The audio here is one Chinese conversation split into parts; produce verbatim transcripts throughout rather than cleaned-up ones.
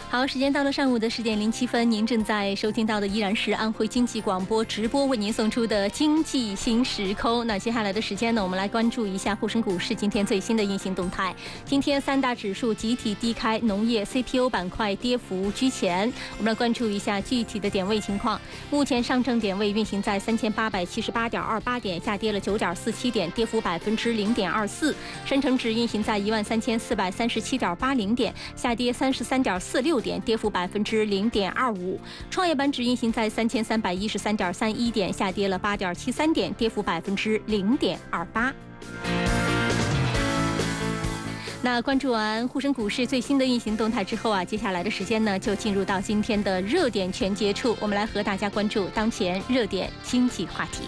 好，时间到了上午的十点零七分，您正在收听到的依然是安徽经济广播直播为您送出的经济新时空。那接下来的时间呢，我们来关注一下沪深股市今天最新的运行动态。今天三大指数集体低开，农业 C P O 板块跌幅居前。我们来关注一下具体的点位情况。目前上证点位运行在三千八百七十八点二八点，下跌了九点四七点，跌幅百分之零点二四。深成指运行在一万三千四百三十七点八零点，下跌三十三点四六点，跌幅百分之零点二五。创业板指运行在三千三百一十三点三一点，下跌了八点七三点，跌幅百分之零点二八。那关注完沪深股市最新的运行动态之后啊，接下来的时间呢，就进入到今天的热点全接触，我们来和大家关注当前热点经济话题。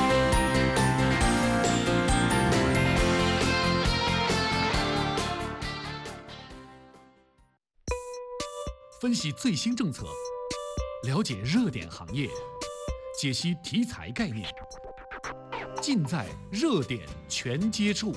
分析最新政策，了解热点行业，解析题材概念，尽在热点全接触。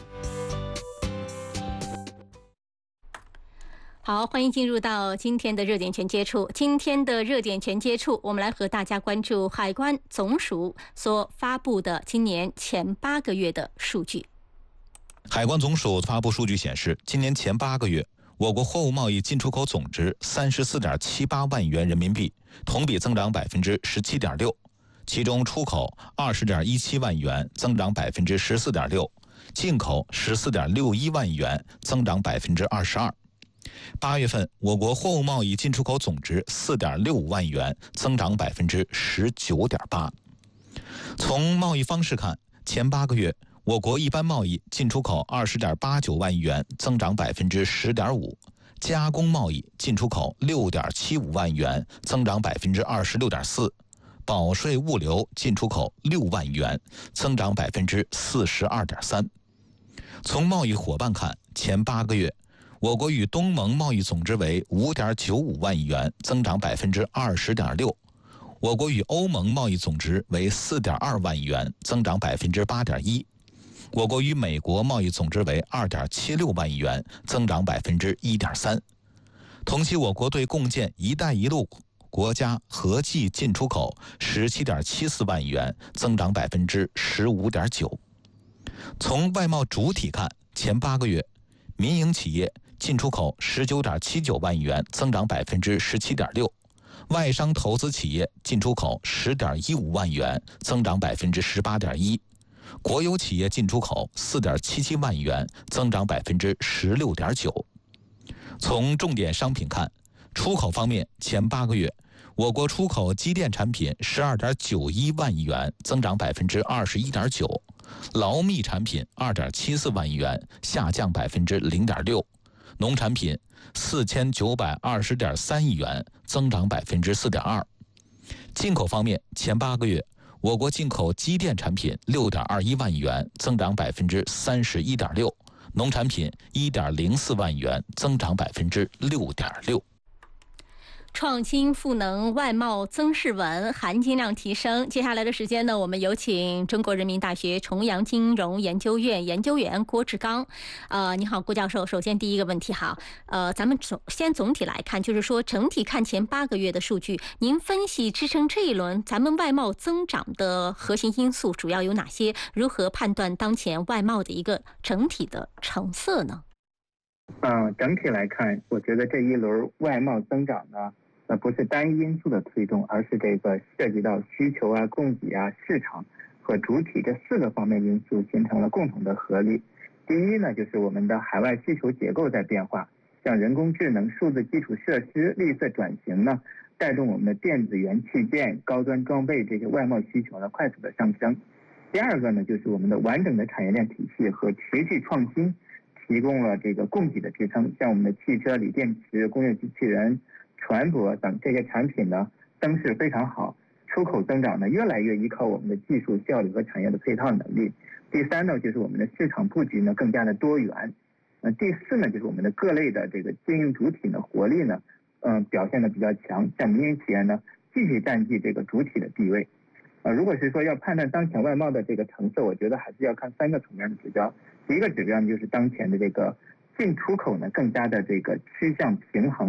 好，欢迎进入到今天的热点全接触。今天的热点全接触，我们来和大家关注海关总署所发布的今年前八个月的数据。 海关总署发布数据显示，今年前八个月，我国货物贸易进出口总值三十四点七八万元人民币，同比增长百分之十七点六，其中出口二十点一七万元，增长百分之十四点六，进口十四点六一万元，增长百分之二十二。八月份，我国货物贸易进出口总值四点六五万元，增长百分之十九点八。从贸易方式看，前八个月，我国一般贸易进出口二十点八九万元，增长百分之十点五；加工贸易进出口六点七五万元，增长百分之二十六点四；保税物流进出口六万元，增长百分之四十二点三。从贸易伙伴看，前八个月，我国与东盟贸易总值为五点九五万元，增长百分之二十点六；我国与欧盟贸易总值为四点二万元，增长百分之八点一；我国与美国贸易总值为二点七六万元，增长百分之一点三。同期，我国对共建“一带一路”国家合计进出口十七点七四万元，增长百分之十五点九。从外贸主体看，前八个月，民营企业进出口十九点七九万元，增长百分之十七点六；外商投资企业进出口十点一五万元，增长百分之十八点一；国有企业进出口四点七七万元，增长百分之十六点九。从重点商品看，出口方面，前八个月，我国出口机电产品十二点九一万元，增长百分之二十一点九；劳密产品二点七四万元，下降百分之零点六；农产品四千九百二十点三亿元，增长百分之四点二。进口方面，前八个月，我国进口机电产品六点二一万元，增长百分之三十一点六；农产品一点零四万元，增长百分之六点六。 创新赋能，外贸增势稳，含金量提升。接下来的时间呢，我们有请中国人民大学重阳金融研究院研究员郭志刚。呃，你好，郭教授。首先第一个问题哈，呃，咱们总先总体来看，就是说整体看前八个月的数据，您分析支撑这一轮咱们外贸增长的核心因素主要有哪些？如何判断当前外贸的一个整体的成色呢？ 嗯、呃，整体来看，我觉得这一轮外贸增长呢，呃，不是单一因素的推动，而是这个涉及到需求啊、供给啊、市场和主体这四个方面因素形成了共同的合力。第一呢，就是我们的海外需求结构在变化，像人工智能、数字基础设施、绿色转型呢，带动我们的电子元器件、高端装备这些外贸需求呢快速的上升。第二个呢，就是我们的完整的产业链体系和持续创新提供了这个供给的支撑，像我们的汽车、锂电池、工业机器人、船舶等这些产品呢，增势非常好，出口增长呢越来越依靠我们的技术效率和产业的配套能力。第三呢，就是我们的市场布局呢更加的多元。呃，第四呢，就是我们的各类的这个经营主体呢活力呢，嗯、呃，表现的比较强，像民营企业呢继续占据这个主体的地位。呃，如果是说要判断当前外贸的这个成色，我觉得还是要看三个层面的指标。第一个指标呢，就是当前的这个进出口呢更加的这个趋向平衡。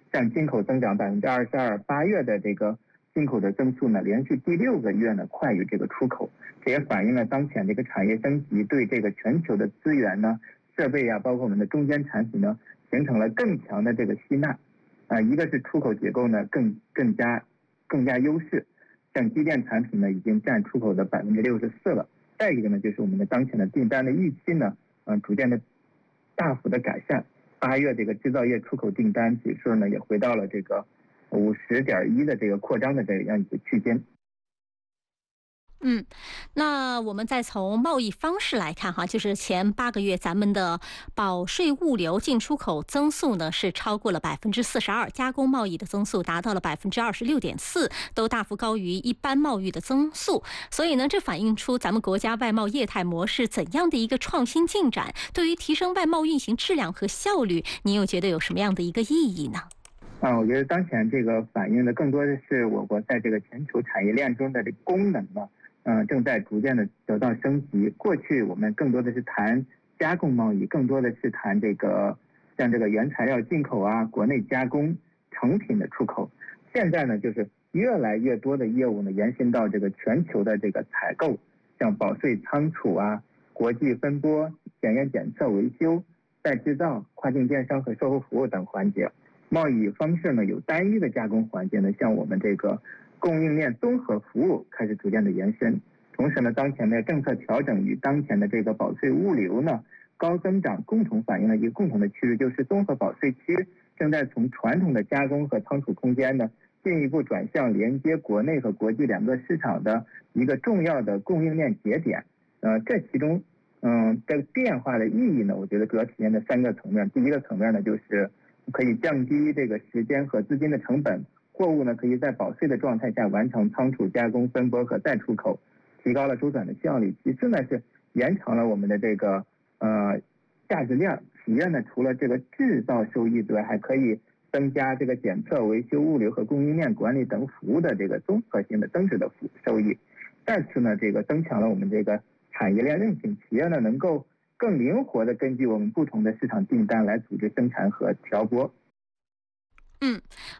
像进口增长百分之二十二，八月的这个进口的增速呢，连续第六个月呢快于这个出口，这也反映了当前这个产业升级对这个全球的资源呢、设备啊，包括我们的中间产品呢，形成了更强的这个吸纳。啊，一个是出口结构呢更更加更加优势，像机电产品呢已经占出口的百分之六十四了。再一个呢，就是我们的当前的订单的预期呢，嗯，逐渐的大幅的改善。八月这个制造业出口订单指数呢，也回到了这个五十点一的这个扩张的这样一个区间。 嗯，那我们再从贸易方式来看哈，就是前八个月咱们的保税物流进出口增速呢是超过了百分之四十二，加工贸易的增速达到了百分之二十六点四，都大幅高于一般贸易的增速。所以呢，这反映出咱们国家外贸业态模式怎样的一个创新进展？对于提升外贸运行质量和效率，您又觉得有什么样的一个意义呢？ 啊，我觉得当前这个反映的更多的是我国在这个全球产业链中的这个功能呢。嗯，正在逐渐的得到升级。过去我们更多的是谈加工贸易，更多的是谈这个像这个原材料进口啊、国内加工成品的出口。现在呢，就是越来越多的业务呢延伸到这个全球的这个采购，像保税仓储啊、国际分拨、检验检测、维修、再制造、跨境电商和售后服务等环节。贸易方式呢有单一的加工环节呢，像我们这个供应链综合服务开始逐渐的延伸。同时呢，当前的政策调整与当前的这个保税物流呢高增长共同反映了一个共同的趋势，就是综合保税区正在从传统的加工和仓储空间呢进一步转向连接国内和国际两个市场的一个重要的供应链节点。呃，这其中嗯这个变化的意义呢，我觉得主要体现在三个层面。第一个层面呢，就是可以降低这个时间和资金的成本，货物呢可以在保税的状态下完成仓储、加工、分拨和再出口，提高了周转的效率。其次呢是延长了我们的这个呃价值链，企业呢除了这个制造收益之外，还可以增加这个检测、维修、物流和供应链管理等服务的这个综合性的增值的服收益。再次呢，这个增强了我们这个产业链韧性，企业呢能够更灵活的根据我们不同的市场订单来组织生产和调拨。 嗯，